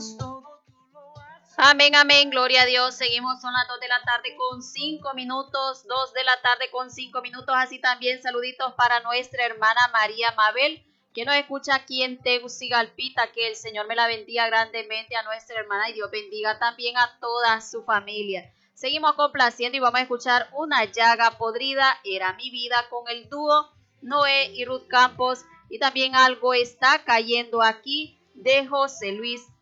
Amén, amén, gloria a Dios. Seguimos, son las 2 de la tarde con 5 minutos, 2 de la tarde con 5 minutos. Así también saluditos para nuestra hermana María Mabel, que nos escucha aquí en Tegucigalpita. Que el Señor me la bendiga grandemente a nuestra hermana y Dios bendiga también a toda su familia. Seguimos complaciendo y vamos a escuchar Una llaga podrida, era mi vida, con el dúo Noé y Ruth Campos. Y también Algo está cayendo aquí, de José Luis